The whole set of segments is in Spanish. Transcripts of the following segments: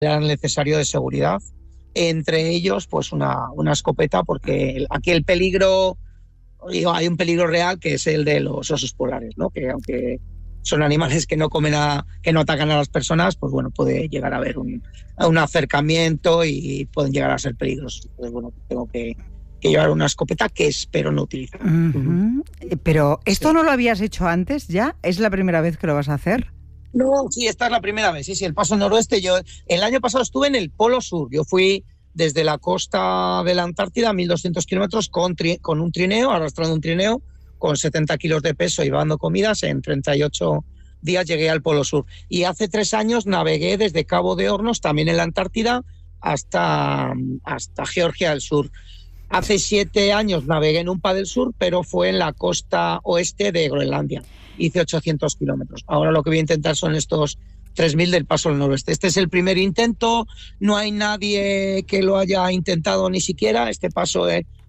necesario de seguridad. Entre ellos, pues una escopeta, porque aquí el peligro, digo, hay un peligro real que es el de los osos polares, ¿no? Que aunque son animales que no que no atacan a las personas, pues bueno, puede llegar a haber un acercamiento y pueden llegar a ser peligrosos. Entonces, bueno, tengo que llevar una escopeta que espero no utilizar. Uh-huh. Pero, ¿esto no lo habías hecho antes ya? ¿Es la primera vez que lo vas a hacer? No, sí, esta es la primera vez. Sí, el paso noroeste. Yo el año pasado estuve en el Polo Sur. Yo fui desde la costa de la Antártida, 1.200 kilómetros, con un trineo, arrastrando un trineo, con 70 kilos de peso y llevando comidas. En 38 días llegué al Polo Sur. Y hace 3 años navegué desde Cabo de Hornos, también en la Antártida, hasta Georgia del Sur. Hace 7 años navegué en un paddle surf, pero fue en la costa oeste de Groenlandia. Hice 800 kilómetros. Ahora lo que voy a intentar son estos 3.000 del paso al noroeste. Este es el primer intento, no hay nadie que lo haya intentado ni siquiera. Este paso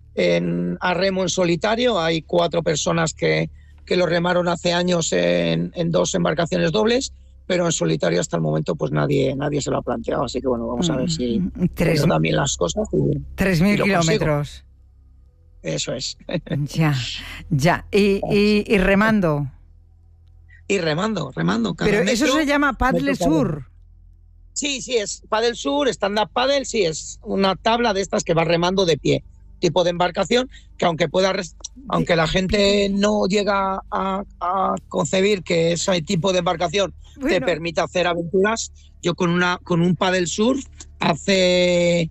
a remo en solitario, hay 4 personas que lo remaron hace años en 2 embarcaciones dobles, pero en solitario hasta el momento pues nadie se lo ha planteado, así que bueno, vamos a ver si también las cosas. 3.000 kilómetros. Eso es. Ya. Y remando. Y remando. Pero eso se llama paddle sur. Sí, es paddle sur, stand-up paddle, sí, es una tabla de estas que va remando de pie. Tipo de embarcación que aunque la gente no llega a concebir que ese tipo de embarcación te permite hacer aventuras, yo con un paddle surf hace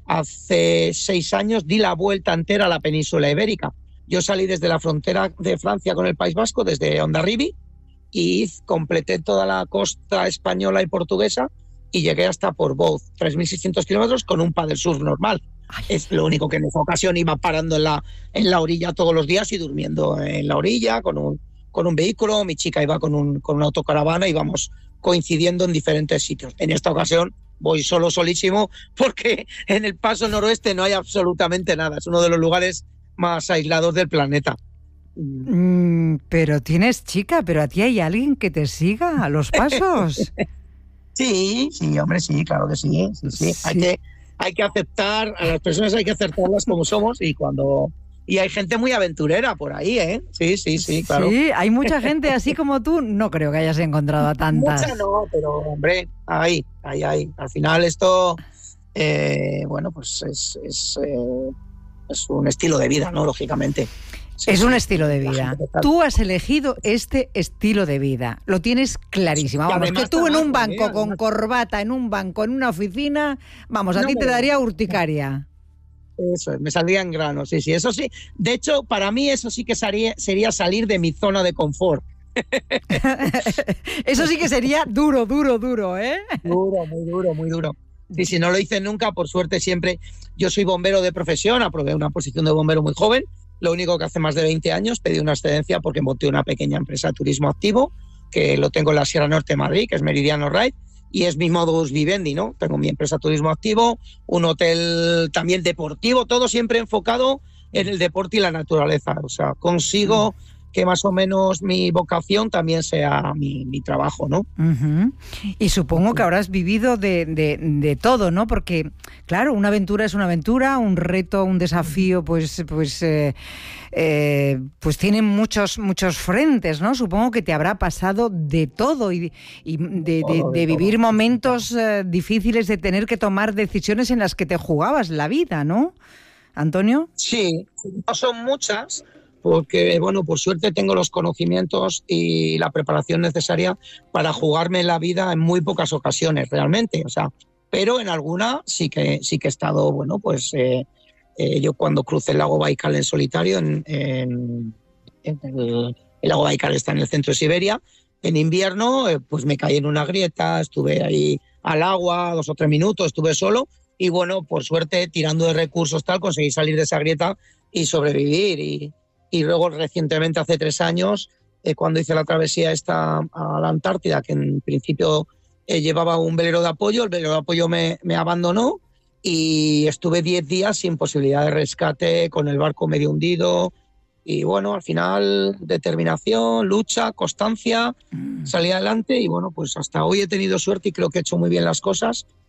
6 años di la vuelta entera a la península ibérica. Yo salí desde la frontera de Francia con el País Vasco, desde Hondarribia, y completé toda la costa española y portuguesa y llegué hasta Portbou, 3.600 kilómetros con un paddle surf normal. Es lo único que en esa ocasión iba parando en la orilla todos los días y durmiendo en la orilla con un vehículo. Mi chica iba con una autocaravana y íbamos coincidiendo en diferentes sitios. En esta ocasión voy solísimo, porque en el paso noroeste no hay absolutamente nada. Es uno de los lugares más aislados del planeta. Pero tienes chica, pero a ti hay alguien que te siga a los pasos. Sí, hombre, sí, claro que sí. Hay que aceptar, a las personas hay que aceptarlas como somos y hay gente muy aventurera por ahí, ¿eh? Sí, claro. Sí, hay mucha gente así como tú, no creo que hayas encontrado a tantas. Mucha no, pero hombre, hay. Al final esto, bueno, pues es un estilo de vida, ¿no? Lógicamente. Sí, es un estilo de vida. Tú has elegido este estilo de vida. Lo tienes clarísimo. Vamos, que tú en un banco, con corbata, en un banco, en una oficina, vamos, a ti te daría urticaria. Eso es, me saldría en grano, sí, eso sí. De hecho, para mí eso sí que sería salir de mi zona de confort. Eso sí que sería duro, ¿eh? Muy duro. Sí, si no lo hice nunca, por suerte siempre. Yo soy bombero de profesión, aprobé una posición de bombero muy joven. Lo único que hace más de 20 años pedí una excedencia porque monté una pequeña empresa de turismo activo, que lo tengo en la Sierra Norte de Madrid, que es Meridiano Ride, y es mi modus vivendi, ¿no? Tengo mi empresa de turismo activo, un hotel también deportivo, todo siempre enfocado en el deporte y la naturaleza. O sea, consigo que más o menos mi vocación también sea mi trabajo, ¿no? Uh-huh. Y supongo que habrás vivido de todo, ¿no? Porque, claro, una aventura es una aventura, un reto, un desafío, pues tiene muchos frentes, ¿no? Supongo que te habrá pasado de todo y de vivir momentos difíciles, de tener que tomar decisiones en las que te jugabas la vida, ¿no, Antonio? Sí, no son muchas, porque, bueno, por suerte tengo los conocimientos y la preparación necesaria para jugarme la vida en muy pocas ocasiones, realmente. O sea, pero en alguna sí que he estado, bueno, pues yo cuando crucé el lago Baikal en solitario, el lago Baikal está en el centro de Siberia, en invierno, pues me caí en una grieta, estuve ahí al agua 2 o 3 minutos, estuve solo y, bueno, por suerte, tirando de recursos tal, conseguí salir de esa grieta y sobrevivir. Y luego recientemente, hace 3 años, cuando hice la travesía esta a la Antártida, que en principio llevaba un velero de apoyo, el velero de apoyo me abandonó y estuve 10 días sin posibilidad de rescate, con el barco medio hundido. Y bueno, al final, determinación, lucha, constancia, salí adelante y bueno, pues hasta hoy he tenido suerte y creo que he hecho muy bien las cosas.